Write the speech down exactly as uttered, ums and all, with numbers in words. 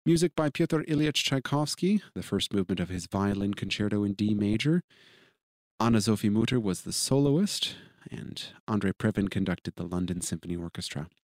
Music by Pyotr Ilyich Tchaikovsky, the first movement of his Violin Concerto in D major. Anna Sophie Mutter was the soloist, and Andrei Previn conducted the London Symphony Orchestra.